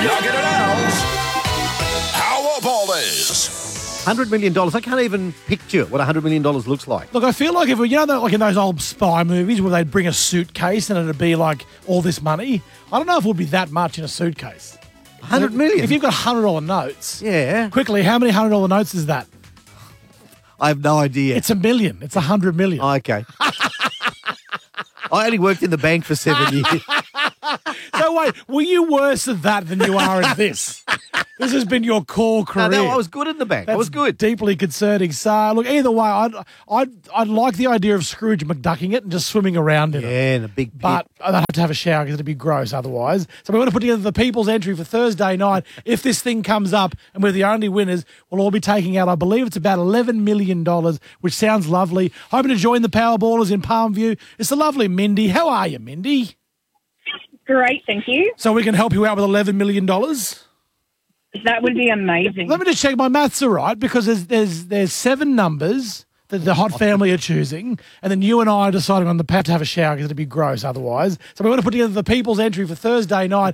Knocking it out. Powerballers. $100 million. I can't even picture what $100 million looks like. Look, I feel like if like in those old spy movies where they'd bring a suitcase and it'd be like all this money, I don't know if it would be that much in a suitcase. $100 million? If you've got $100 notes. Yeah. Quickly, how many $100 notes is that? I have no idea. It's $1 million. It's $100 million. Okay. I only worked in the bank for 7 years. So wait, were you worse at that than you are at this? This has been your core career. No, I was good in the bank. I was good. Deeply concerning. So look, either way, I'd like the idea of Scrooge McDucking it and just swimming around in it. Yeah, in a big pit. But I'd have to have a shower because it'd be gross otherwise. So we're going to put together the people's entry for Thursday night. If this thing comes up and we're the only winners, we'll all be taking out, I believe it's about $11 million, which sounds lovely. Hoping to join the Powerballers in Palmview. It's the lovely Mindy. How are you, Mindy? Great, thank you. So we can help you out with $11 million? That would be amazing. Let me just check my maths are right, because there's 7 numbers that the Hot family are choosing, and then you and I are deciding on the have to have a shower because it'd be gross otherwise. So we're going to put together the people's entry for Thursday night.